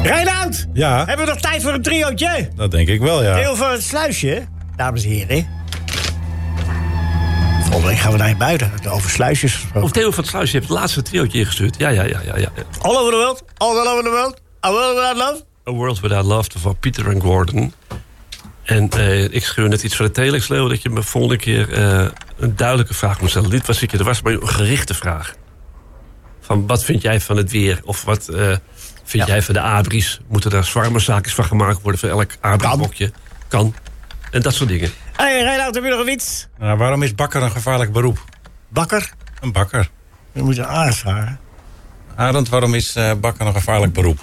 Reinoud! Ja? Hebben we nog tijd voor een triootje? Dat denk ik wel, ja. Heel van het sluisje, dames en heren. Volgende week gaan we naar buiten. Over sluisjes gesproken. Of Theo van het Sluis, je hebt het laatste triootje ingestuurd. Ja. All over the world. All over the world. A world without love. A World Without Love van Peter en Gordon. En ik schreeuw net iets van de telex, Leo, dat je me volgende keer een duidelijke vraag moet stellen. Dit was ik, er was maar een gerichte vraag. Van wat vind jij van het weer? Of wat vind jij van de abris? Moeten daar zwarmerzaakjes van gemaakt worden voor elk abrisbokje? Kan. En dat soort dingen. Hey, Reinoud, heb je nog een iets? Nou, waarom is bakker een gevaarlijk beroep? Bakker? Een bakker. Je moet een Arend vragen. Arend, waarom is bakker een gevaarlijk beroep?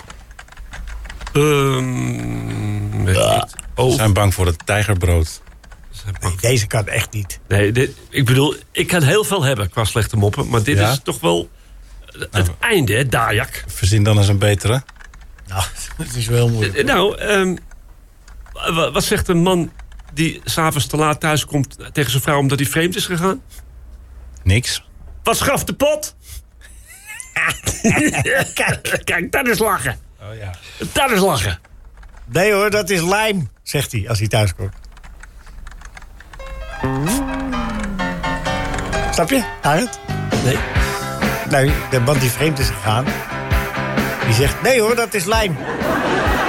Weet ik niet. Ze zijn bang voor het tijgerbrood. Nee, deze kan echt niet. Nee, ik bedoel, ik kan heel veel hebben qua slechte moppen. Maar dit is toch wel het einde, hè, Dajak. Verzin dan eens een betere. Nou, het is wel heel moeilijk. Wat zegt een man die s'avonds te laat thuis komt tegen zijn vrouw omdat hij vreemd is gegaan? Niks. Wat schaft de pot? Kijk, dat is lachen. Oh ja. Dat is lachen. Nee hoor, dat is lijm, zegt hij als hij thuis komt. Snap je, Arend? Nee. Nee, de man die vreemd is gegaan, die zegt... Nee hoor, dat is lijm.